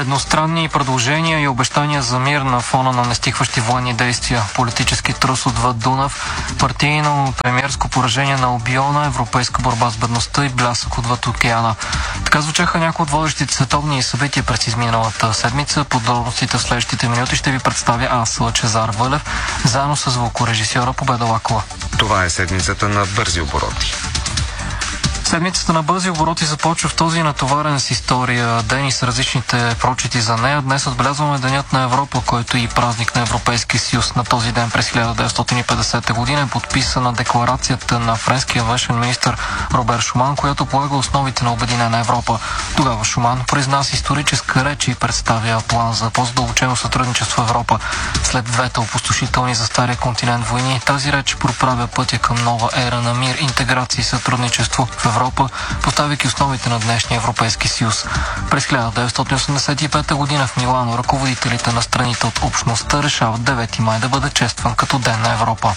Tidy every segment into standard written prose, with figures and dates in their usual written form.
Едностранни предложения и обещания за мир на фона на нестихващи военни действия, политически трус отвъд Дунав, партийно премиерско поражение на Обиона, европейска борба с бедността и блясък отвъд океана. Така звучаха някои от водещите световни събития през изминалата седмица. Подробностите в следващите минути ще ви представя аз, Лъчезар Вълев, заедно с звукорежисьора Победа Лакова. Това е седмицата на бързи обороти. Седмицата на бързи обороти започва в този натоварен с история ден и с различните прочити за нея. Днес отбелязваме Денят на Европа, който е и празник на Европейския съюз. На този ден през 1950 година е подписана декларацията на френския външен министър Робер Шуман, която полага основите на Обединена Европа. Тогава Шуман произнася историческа реч и представя план за по-задълбочено сътрудничество в Европа. След двете опустошителни за стария континент войни, тази реч проправя пътя към нова ера на мир, интеграция и сътрудничество в Европа, поставяйки основите на днешния Европейски съюз. През 1985 година в Милано ръководителите на страните от общността решават 9 май да бъде честван като Ден на Европа.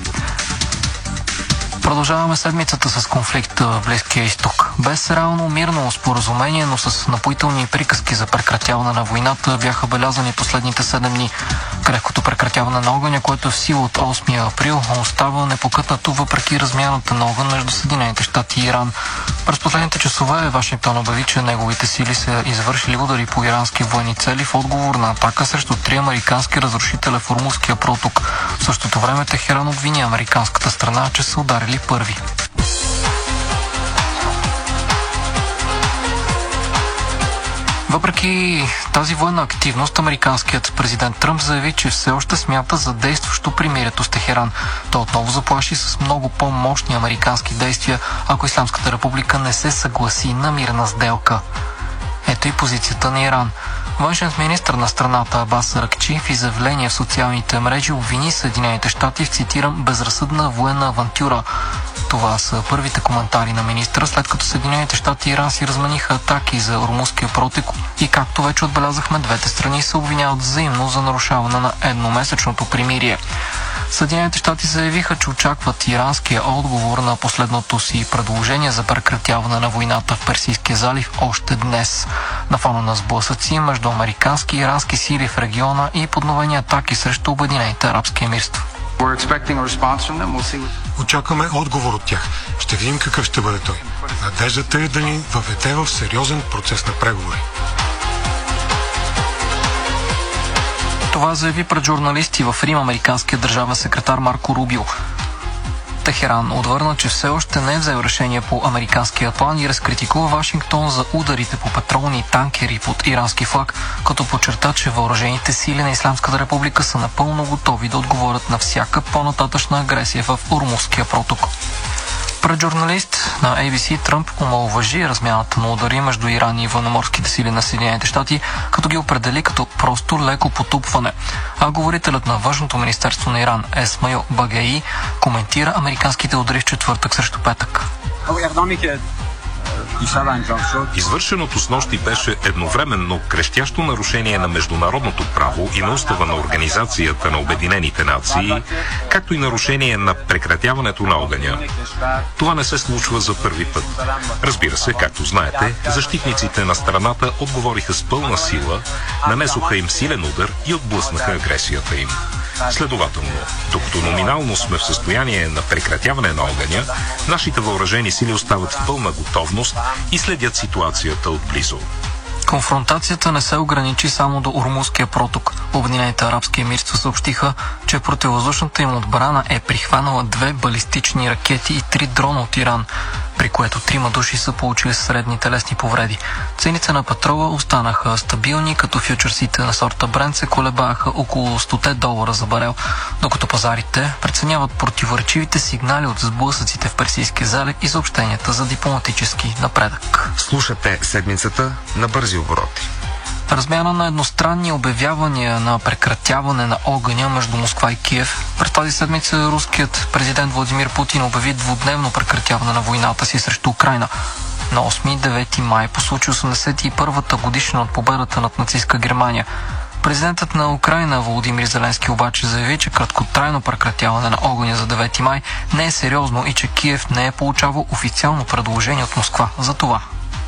Продължаваме седмицата с конфликта в Близкия изток. Без реално мирно споразумение, но с напоителни приказки за прекратяване на войната бяха белязани последните 7 дни. Крехкото прекратяване на огъня, което е в сила от 8 април, остава непокътнато въпреки размяната на огън между Съединените щати и Иран. През последните часове Вашингтон обяви, че неговите сили са извършили удари по ирански военни цели в отговор на атака срещу 3 американски разрушителя в Ормузския проток. В същото време Техеран обвини американската страна, че са ударили първи. Въпреки тази военна активност, американският президент Тръмп заяви, че все още смята за действащо примирието с Техеран. Той отново заплаши с много по-мощни американски действия, ако Ислямската република не се съгласи на мирна сделка. Ето и позицията на Иран. Външният министър на страната Абас Аракчи в изявление в социалните мрежи обвини Съединените щати в, цитирам, безразсъдна военна авантюра. Това са първите коментари на министъра, след като Съединените щати и Иран си размениха атаки за Ормузския проток и, както вече отбелязахме, двете страни се обвиняват взаимно за нарушаване на едномесечното примирие. Съединените щати заявиха, че очакват иранския отговор на последното си предложение за прекратяване на войната в Персийския залив още днес. На фона на сблъсъци между американски и ирански сили в региона и подновени атаки срещу Обединените арабски емирства. Очакваме отговор от тях. Ще видим какъв ще бъде той. Надеждата е да ни въведе в сериозен процес на преговори. Това заяви пред журналисти в Рим американският държавен секретар Марко Рубио. Техеран отвърна, че все още не е взел решение по американския план и разкритикува Вашингтон за ударите по петролни танкери под ирански флаг, като подчерта, че въоръжените сили на Ислямската република са напълно готови да отговорят на всяка по-нататъчна агресия в Ормузския проток. Пред журналист на ABC Тръмп омаловажи размяната на удари между Иран и военноморските сили на Съединените щати, като ги определи като просто леко потупване. А говорителят на външното министерство на Иран Есмаил Багаи коментира американските удари в четвъртък срещу петък. Извършеното снощи беше едновременно крещящо нарушение на международното право и на устава на Организацията на Обединените нации, както и нарушение на прекратяването на огъня. Това не се случва за първи път. Разбира се, както знаете, защитниците на страната отговориха с пълна сила, нанесоха им силен удар и отблъснаха агресията им. Следователно, докато номинално сме в състояние на прекратяване на огъня, нашите въоръжени сили остават в пълна готовност и следят ситуацията отблизо. Конфронтацията не се ограничи само до Ормузския проток. Обединените арабски емирства съобщиха, че противовъздушната им отбрана е прихванала 2 балистични ракети и 3 дрона от Иран, при което 3 души са получили средни телесни повреди. Цените на петрола останаха стабилни, като фьючерсите на сорта Брент се колебаха около $100 за барел, докато пазарите преценяват противоречивите сигнали от сблъсъците в Персийския залив и съобщенията за дипломатически напредък. Слушате седмицата на бързи обороти. Размяна на едностранни обявявания на прекратяване на огъня между Москва и Киев. През тази седмица руският президент Владимир Путин обяви двудневно прекратяване на войната си срещу Украйна. На 8 и 9 май по случай 81-та годишна от победата над нацистска Германия. Президентът на Украйна Володимир Зеленски обаче заяви, че краткотрайно прекратяване на огъня за 9 май не е сериозно и че Киев не е получавал официално предложение от Москва за това.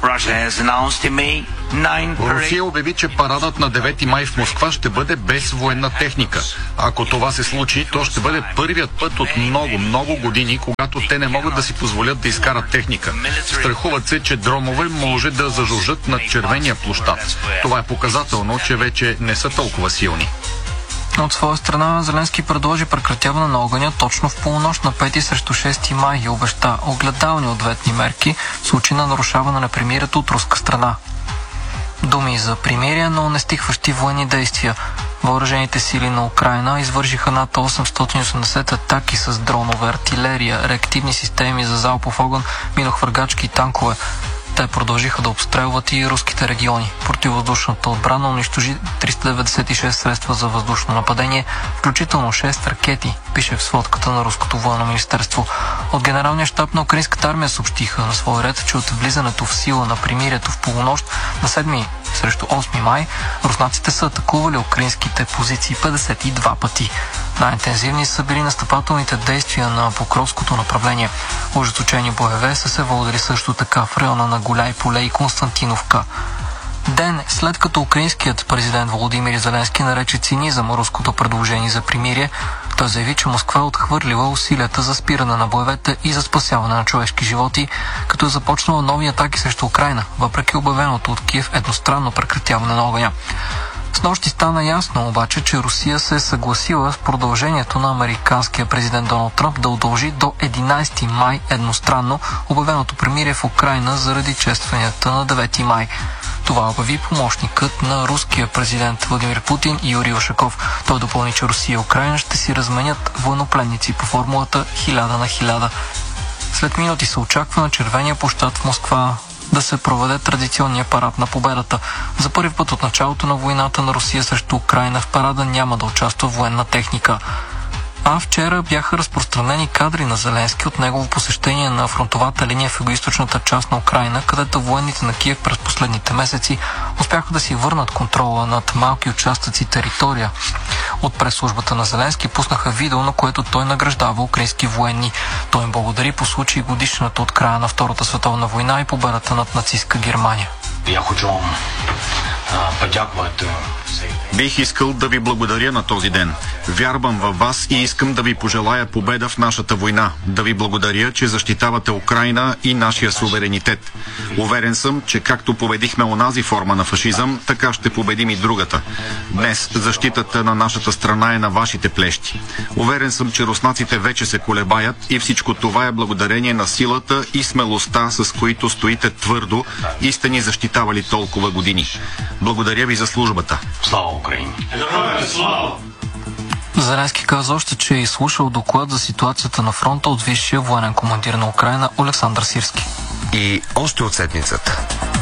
Русия обяви, че парадът на 9 май в Москва ще бъде без военна техника. Ако това се случи, то ще бъде първият път от много години, когато те не могат да си позволят да изкарат техника. Страхуват се, че дронове може да зажужжат над червения площад. Това е показателно, че вече не са толкова силни. От своя страна Зеленски предложи прекратяване на огъня точно в полунощ на 5 срещу 6 май и обеща огледални ответни мерки в случай на нарушаване на примирието от руска страна. Думи за примирие, но не стихващи военни действия. Въоръжените сили на Украйна извършиха над 880 атаки с дронове, артилерия, реактивни системи за залпов огън, минохвъргачки и танкове. Те продължиха да обстрелват и руските региони. Противовъздушната отбрана унищожи 396 средства за въздушно нападение, включително 6 ракети, пише в сводката на Руското военно министерство. От Генералния щаб на украинската армия съобщиха на свой ред, че от влизането в сила на примирието в полунощ на 7 срещу 8 май руснаците са атакували украинските позиции 52 пъти. Най-интензивни са били настъпателните действия на Покровското направление. Ожесточени боеве са се водили също така в района на Голяй поле и Константиновка. Ден след като украинският президент Володимир Зеленски нарече цинизъм руското предложение за примирие, той заяви, че Москва е отхвърлила усилията за спиране на боевете и за спасяване на човешки животи, като е започнала нови атаки срещу Украйна, въпреки обявеното от Киев едностранно прекратяване на огъня. Снощи стана ясно обаче, че Русия се е съгласила с продължението на американския президент Доналд Тръмп да удължи до 11 май едностранно обявеното примирие в Украйна заради честванията на 9 май. Това обяви помощникът на руския президент Владимир Путин Юрий Ушаков. Той допълни, че Русия и Украйна ще си разменят военнопленници по формулата 1000 на 1000. След минути се очаква на червения площад в Москва да се проведе традиционния парад на победата. За първи път от началото на войната на Русия срещу Украйна в парада няма да участва военна техника. А вчера бяха разпространени кадри на Зеленски от негово посещение на фронтовата линия в югоизточната част на Украйна, където военните на Киев през последните месеци успяха да си върнат контрола над малки участъци територия. От пресслужбата на Зеленски пуснаха видео, на което той награждава украински военни. Той им благодари по случай годишната от края на Втората световна война и победата над нацистска Германия. Бих искал да ви благодаря на този ден. Вярвам във вас и искам да ви пожелая победа в нашата война. Да ви благодаря, че защитавате Украйна и нашия суверенитет. Уверен съм, че както победихме онази форма на фашизъм, така ще победим и другата. Днес защитата на нашата страна е на вашите плещи. Уверен съм, че руснаците вече се колебаят и всичко това е благодарение на силата и смелостта, с които стоите твърдо и сте ни защитавали толкова години. Благодаря ви за службата. Слава Украина! Зеленски каза още, че е изслушал доклад за ситуацията на фронта от висшия военен командир на Украйна Олександър Сирски. И още от седмицата.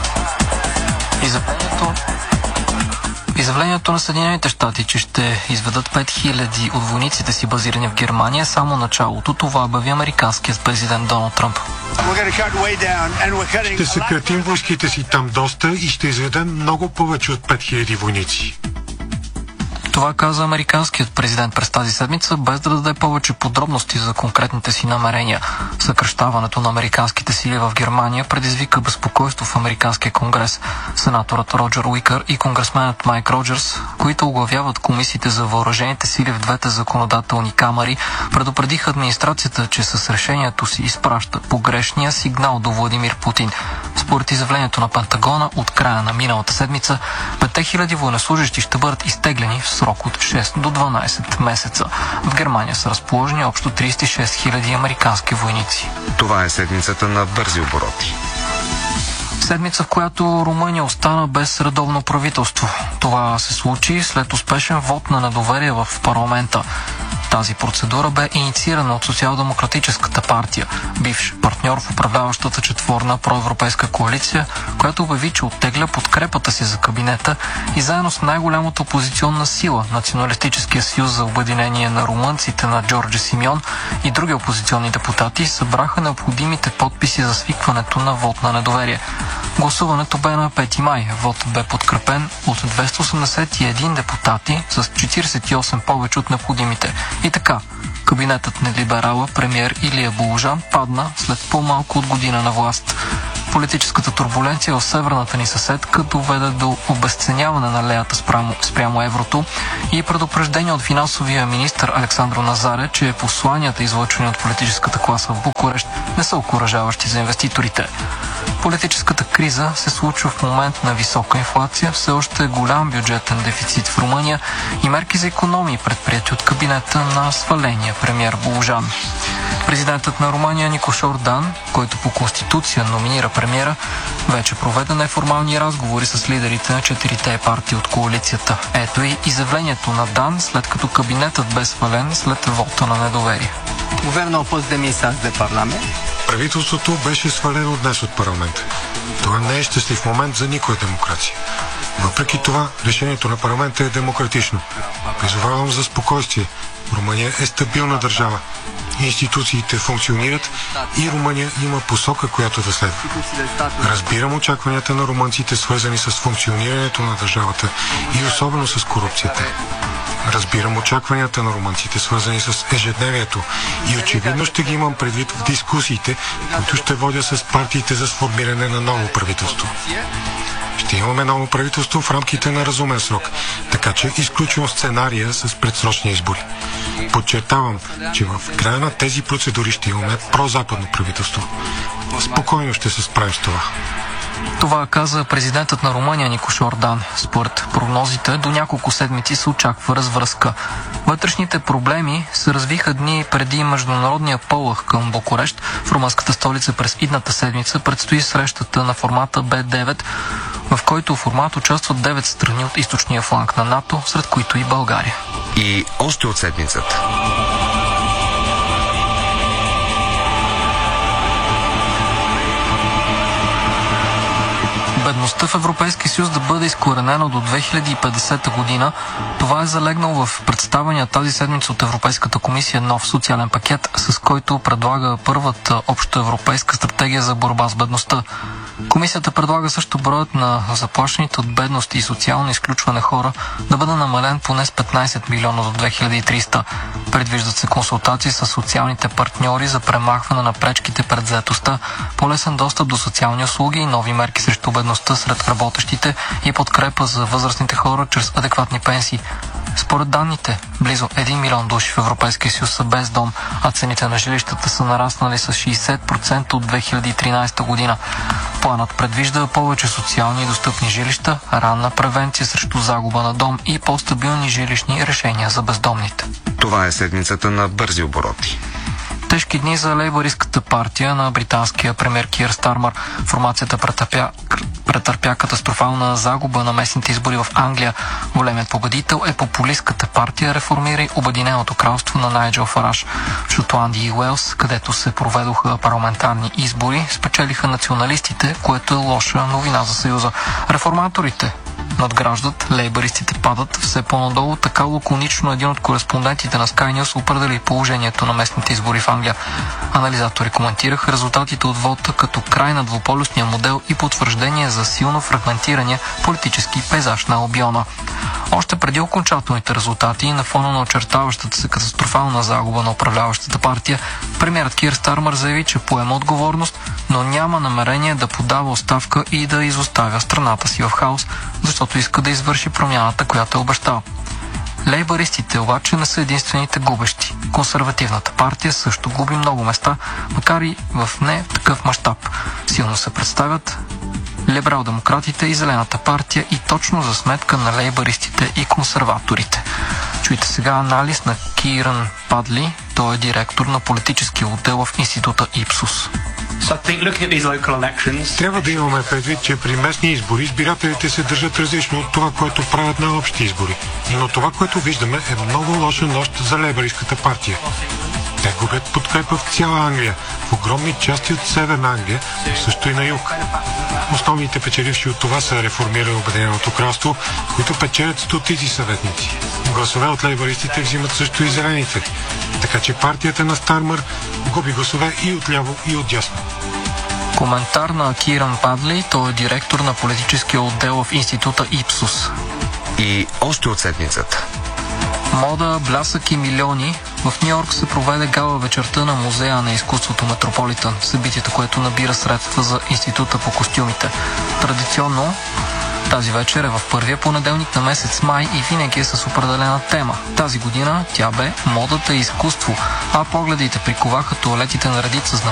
Изявлението на Съединените щати, че ще изведат 5000 от войниците си базирани в Германия, само началото. Това обяви американският президент Доналд Тръмп. Ще съкратим войските си там доста и ще изведем много повече от 5000 войници. Това каза американският президент през тази седмица, без да даде повече подробности за конкретните си намерения. Съкращаването на американските сили в Германия предизвика безпокойство в Американския конгрес. Сенаторът Роджер Уикър и конгресменът Майк Роджерс, които оглавяват комисиите за въоръжените сили в двете законодателни камари, предупредиха администрацията, че с решението си изпраща погрешния сигнал до Владимир Путин. Според изявлението на Пентагона, от края на миналата седмица, 5000 военнослужащи ще бъдат изтеглени в срок от 6 до 12 месеца. В Германия са разположени общо 36 000 американски войници. Това е седмицата на бързи обороти. Седмица, в която Румъния остана без редовно правителство. Това се случи след успешен вод на недоверие в парламента. Тази процедура бе инициирана от Социал-демократическата партия, бивш партньор в управляващата четворна проевропейска коалиция, която обяви, че оттегля подкрепата си за кабинета и заедно с най-голямата опозиционна сила, Националистическия съюз за обединение на румънците на Джорджи Симеон и други опозиционни депутати, събраха необходимите подписи за свикването на вод на недоверие. Гласуването бе на 5 май. Вод бе подкрепен от 281 депутати с 48 повече от необходимите. И така, кабинетът на либерала премиер Илия Боложан падна след по-малко от година на власт. Политическата турбуленция в северната ни съседка доведе до обезценяване на леята спрямо еврото и предупреждение от финансовия министър Александро Назаре, че посланията, излъчвани от политическата класа в Букурещ, не са окуражаващи за инвеститорите. Политическата криза се случва в момент на висока инфлация, все още голям бюджетен дефицит в Румъния и мерки за икономии, предприяти от кабинета на сваления премиер Боложан. Президентът на Румъния Никош Ордан, който по конституция номинира премиера, вече проведе неформални разговори с лидерите на 4-те партии от коалицията. Ето и изявлението на Дан, след като кабинетът бе свален след вота на недоверие. Guvernul a fost demis azi de Parlament. Правителството беше свалено днес от парламента. Това не е щастлив момент за никоя демокрация. Въпреки това, решението на парламента е демократично. Призовавам за спокойствие. Румъния е стабилна държава. Институциите функционират и Румъния има посока, която да следва. Разбирам очакванията на румънците, свързани с функционирането на държавата и особено с корупцията. Разбирам очакванията на румънците, свързани с ежедневието, и очевидно ще ги имам предвид в дискусиите, които ще водя с партиите за сформиране на ново правителство. Ще имаме ново правителство в рамките на разумен срок, така че изключвам сценария с предсрочни избори. Подчертавам, че в края на тези процедури ще имаме прозападно правителство. Спокойно ще се справим с това. Това каза президентът на Румъния Никош Ордан. Според прогнозите, до няколко седмици се очаква развръзка. Вътрешните проблеми се развиха дни преди международния полъх към Букурещ. В румънската столица през идната седмица предстои срещата на формата Б9, в който формат участват 9 страни от източния фланг на НАТО, сред които и България. И още от седмицата. Бедността в Европейския съюз да бъде изкоренена до 2050 година. Това е залегнало в представения тази седмица от Европейската комисия нов социален пакет, с който предлага първата общоевропейска стратегия за борба с бедността. Комисията предлага също броят на заплашените от бедност и социално изключване хора да бъде намален поне с 15 милиона до 2300. Предвиждат се консултации с социалните партньори за премахване на пречките пред заетостта, по-лесен достъп до социални услуги и нови мерки срещу бедността сред работещите и подкрепа за възрастните хора чрез адекватни пенсии. Според данните, близо 1 милион души в Европейския съюз са без дом, а цените на жилищата са нараснали с 60% от 2013 година. Планът предвижда повече социални и достъпни жилища, ранна превенция срещу загуба на дом и по-стабилни жилищни решения за бездомните. Това е седмицата на бързи обороти. Тежки дни за лейбористската партия на британския премиер Кийър Стармър. Формацията претърпя катастрофална загуба на местните избори в Англия. Големият победител е популистката партия Реформирай Обединеното кралство на Найджел Фараж. В Шотландия и Уелс, където се проведоха парламентарни избори, спечелиха националистите, което е лоша новина за Съюза. Реформаторите надграждат, лейбаристите падат все по-надолу. Така лаконично един от кореспондентите на Sky News определи положението на местните избори в Англия. Анализатори коментираха резултатите от вота като край на двуполюсния модел и потвърждение за силно фрагментирания политически пейзаж на Албиона. Още преди окончателните резултати, на фона на очертаващата се катастрофална загуба на управляващата партия, премиерът Кийър Стармър заяви, че поема отговорност, но няма намерение да подава оставка и да изоставя страната си в хаос, защото иска да извърши промяната, която е обещал. Лейбаристите обаче не са единствените губещи. Консервативната партия също губи много места, макар и в не такъв мащаб. Силно се представят либерал-демократите и Зелената партия и точно за сметка на лейбаристите и консерваторите. Чуйте сега анализ на Киран Падли, той е директор на политически отдел в института Ипсус. Трябва да имаме предвид, че при местни избори избирателите се държат различно от това, което правят на общи избори. Но това, което виждаме, е много лоша нощ за лейбористската партия. Те губят подкрепа в цяла Англия, в огромни части от Северна Англия, също и на юг. Основните печеливши от това са Реформирай Обединеното кралство, които печелят стотици съветници. Гласове от лейбористите взимат също и зелените. Така че партията на Стармър губи гласове и отляво, и отдясно. Коментар на Киран Падли, той е директор на политическия отдел в института Ипсус. И още от седмицата. Мода, блясък и милиони. В Ню Йорк се проведе гала вечерта на Музея на изкуството Метрополитън, събитието, което набира средства за Института по костюмите. Традиционно тази вечер е в първия понеделник на месец май и винаги е с определена тема. Тази година тя бе модата и изкуство, а погледите приковаха тоалетите на редица